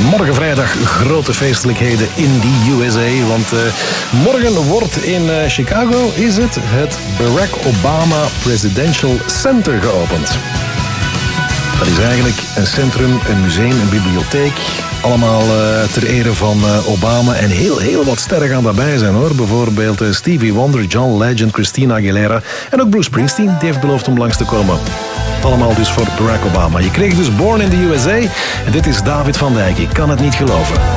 Morgen vrijdag grote feestelijkheden in de USA. Want morgen wordt in Chicago het Barack Obama Presidential Center geopend. Dat is eigenlijk een centrum, een museum, een bibliotheek. Allemaal ter ere van Obama. En heel wat sterren gaan daarbij zijn, hoor. Bijvoorbeeld Stevie Wonder, John Legend, Christina Aguilera. En ook Bruce Springsteen, die heeft beloofd om langs te komen. Allemaal dus voor Barack Obama. Je kreeg dus Born in the USA. En dit is David van Dijk. Ik kan het niet geloven.